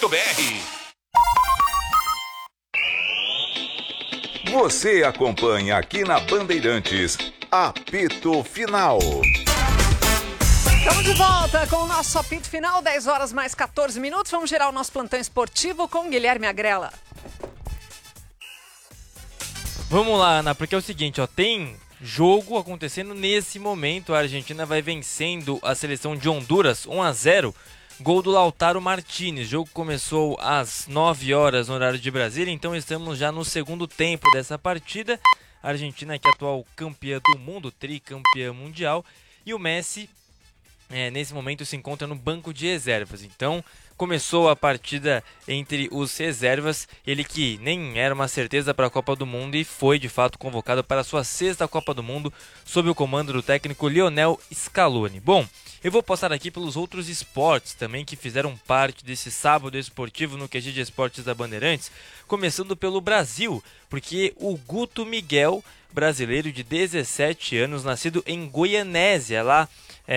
Você acompanha aqui na Bandeirantes, Apito Final. Estamos de volta com o nosso apito final, 10 horas mais 14 minutos. Vamos gerar o nosso plantão esportivo com Guilherme Agrela. Vamos lá, Ana, porque é o seguinte, ó, tem jogo acontecendo nesse momento. A Argentina vai vencendo a seleção de Honduras 1-0. Gol do Lautaro Martínez. O jogo começou às 9 horas no horário de Brasília, então estamos já no segundo tempo dessa partida. A Argentina, que é atual campeã do mundo, tricampeã mundial, e o Messi nesse momento se encontra no banco de reservas. Então começou a partida entre os reservas, ele que nem era uma certeza para a Copa do Mundo e foi de fato convocado para a sua 6ª Copa do Mundo sob o comando do técnico Lionel Scaloni. Bom, eu vou passar aqui pelos outros esportes também que fizeram parte desse sábado esportivo no QG de Esportes da Bandeirantes, começando pelo Brasil, porque o Guto Miguel, brasileiro de 17 anos, nascido em Goianésia, lá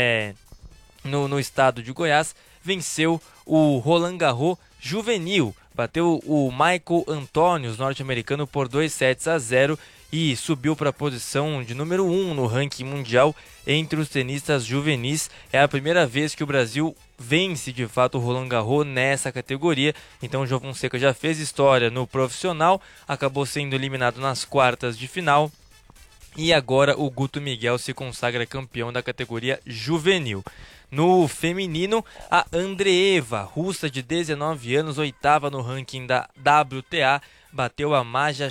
no estado de Goiás, venceu o Roland Garros juvenil, bateu o Michael Antonius, norte-americano, por 2-0 e subiu para a posição de número 1 no ranking mundial entre os tenistas juvenis. É a primeira vez que o Brasil vence de fato o Roland Garros nessa categoria. Então o João Fonseca já fez história no profissional, acabou sendo eliminado nas quartas de final. E agora o Guto Miguel se consagra campeão da categoria juvenil. No feminino, a Andreeva, russa de 19 anos, 8ª no ranking da WTA, bateu a Maja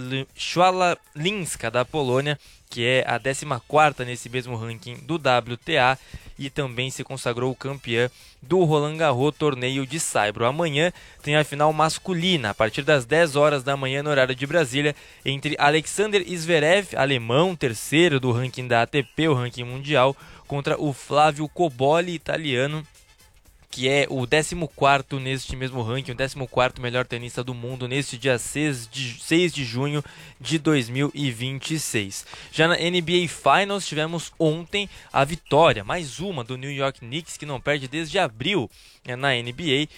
Szwalinska da Polônia, que é a 14ª nesse mesmo ranking do WTA, e também se consagrou campeã do Roland Garros torneio de saibro. Amanhã tem a final masculina, a partir das 10 horas da manhã no horário de Brasília, entre Alexander Zverev, alemão, 3º do ranking da ATP, o ranking mundial, contra o Flávio Cobolli, italiano, que é o 14º neste mesmo ranking, o 14º melhor tenista do mundo neste dia 6 de junho de 2026. Já na NBA Finals tivemos ontem a vitória, mais uma do New York Knicks, que não perde desde abril na NBA,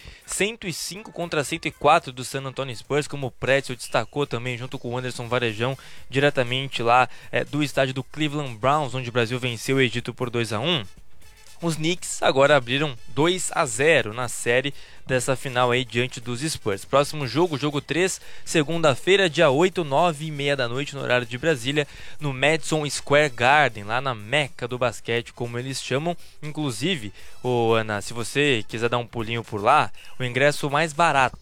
105-104 do San Antonio Spurs, como o Pretzel destacou também junto com o Anderson Varejão, diretamente lá do estádio do Cleveland Browns, onde o Brasil venceu o Egito por 2-1. Os Knicks agora abriram 2-0 na série dessa final aí diante dos Spurs. Próximo jogo, jogo 3, segunda-feira, dia 8, 9h30 da noite no horário de Brasília, no Madison Square Garden, lá na Meca do basquete, como eles chamam. Inclusive, Ana, se você quiser dar um pulinho por lá, o ingresso mais barato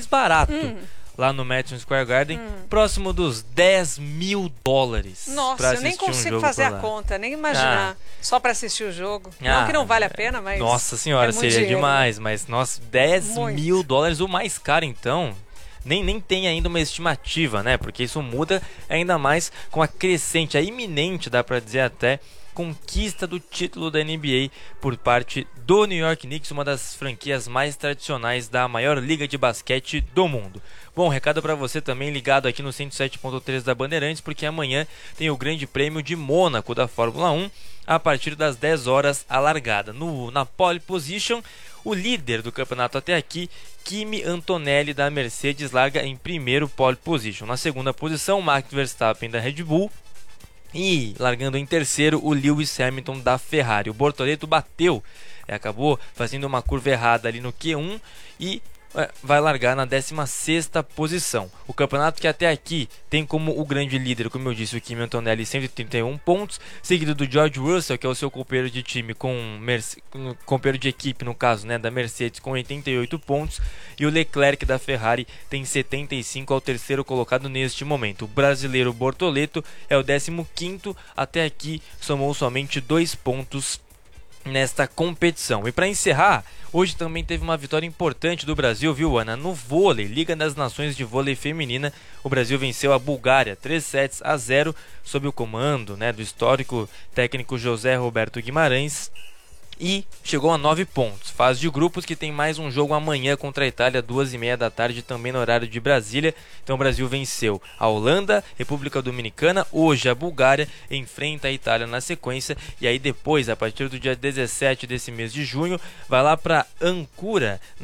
lá no Madison Square Garden, próximo dos $10 mil. Nossa, eu nem consigo fazer a conta, nem imaginar. Só para assistir o jogo. Não que não vale a pena, mas... Nossa senhora, seria dinheiro. Demais. Mas, nossa, $10 mil, o mais caro, então... Nem tem ainda uma estimativa, né? Porque isso muda ainda mais com a crescente, a iminente, dá para dizer até, conquista do título da NBA por parte do New York Knicks, uma das franquias mais tradicionais da maior liga de basquete do mundo. Bom, recado para você também ligado aqui no 107.3 da Bandeirantes, porque amanhã tem o Grande Prêmio de Mônaco da Fórmula 1, a partir das 10 horas a largada. Na pole position, o líder do campeonato até aqui, Kimi Antonelli da Mercedes, larga em primeiro pole position. Na segunda posição, Max Verstappen da Red Bull. E largando em terceiro, o Lewis Hamilton da Ferrari. O Bortoleto bateu, acabou fazendo uma curva errada ali no Q1 e vai largar na 16ª posição. O campeonato que até aqui tem como o grande líder, como eu disse, o Kimi Antonelli, 131 pontos, seguido do George Russell, que é o seu companheiro de time, companheiro de equipe no caso, né, da Mercedes, com 88 pontos, e o Leclerc da Ferrari tem 75, ao terceiro colocado neste momento. O brasileiro Bortoleto é o 15º, até aqui somou somente 2 pontos nesta competição. E para encerrar, hoje também teve uma vitória importante do Brasil, viu, Ana? No vôlei, Liga das Nações de Vôlei Feminina, o Brasil venceu a Bulgária 3-0 sob o comando, né, do histórico técnico José Roberto Guimarães, e chegou a 9 pontos. Fase de grupos que tem mais um jogo amanhã contra a Itália, 2h30 da tarde, também no horário de Brasília. Então o Brasil venceu a Holanda, República Dominicana, hoje a Bulgária, enfrenta a Itália na sequência, e aí depois, a partir do dia 17 desse mês de junho, vai lá para Ancora,